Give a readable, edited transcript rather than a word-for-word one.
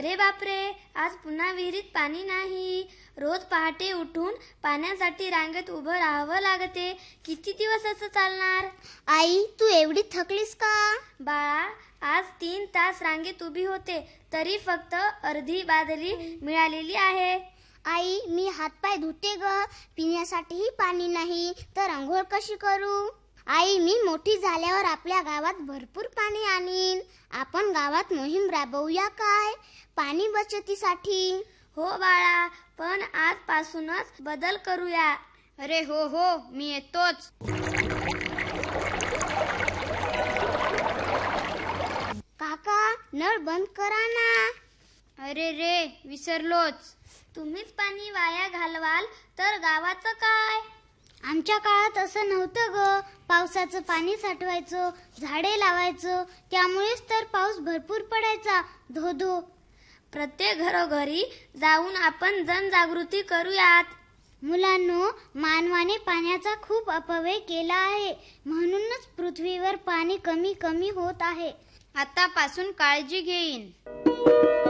अरे बापरे, आज पुन्हा विहिरीत पाणी नाही. रोज पहाटे उठून पाण्यासाठी रांगेत उभं राहावं लागते. किती दिवस असं चालणार? आई, तू एवढी थकलीस का? बाळा, आज 3 तास रांगेत उभी होते, तरी फक्त अर्धी बादली मिळालेली आहे. आई, मी हातपाय धुते ग. पिण्यासाठीही पाणी नाही, तर अंघोळ कशी करू? आई, मी मोठी झाल्यावर आपल्या गावात भरपूर पाणी आणीन. आपण गावात मोहीम राबवूया काय, पाणी बचतीसाठी? हो बाळा, पण आजपासूनच बदल करूया. अरे हो, मी येतोच. काका, नळ बंद करा ना. अरे रे, विसरलोच. तुम्हीच पाणी वाया घालवाल तर गावाचं काय? आमच्या काळात असं नव्हतं ग. पावसाचं पाणी साठवायचो, झाडे लावायचो, त्यामुळेच तर पाऊस भरपूर पडायचा. धो. प्रत्येक घरोघरी जाऊन आपण जनजागृती करूयात. मुलांनो, मानवाने पाण्याचा खूप अपव्यय केला आहे, म्हणूनच पृथ्वीवर पाणी कमी होत आहे. आतापासून काळजी घेईन.